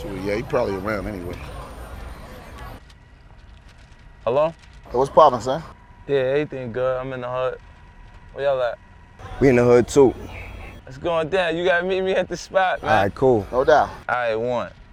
Sweet, yeah, he probably around anyway. Hello? Hey, what's poppin', son? Yeah, everything good. I'm in the hood. Where y'all at? We in the hood too. It's going down. You gotta meet me at the spot, man. All right, cool. No doubt. All right, one.